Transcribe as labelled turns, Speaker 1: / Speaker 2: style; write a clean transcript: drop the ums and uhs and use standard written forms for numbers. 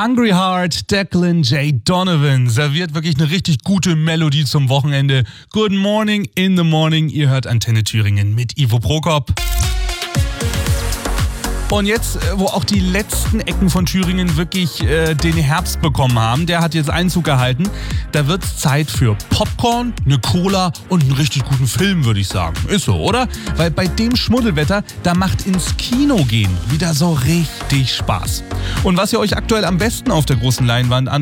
Speaker 1: Hungry Heart, Declan J. Donovan serviert wirklich eine richtig gute Melodie zum Wochenende. Good morning in the morning. Ihr hört Antenne Thüringen mit Ivo Prokop. Und jetzt, wo auch die letzten Ecken von Thüringen wirklich den Herbst bekommen haben, der hat jetzt Einzug gehalten, da wird's Zeit für Popcorn, eine Cola und einen richtig guten Film, würde ich sagen. Ist so, oder? Weil bei dem Schmuddelwetter, da macht ins Kino gehen wieder so richtig Spaß. Und was ihr euch aktuell am besten auf der großen Leinwand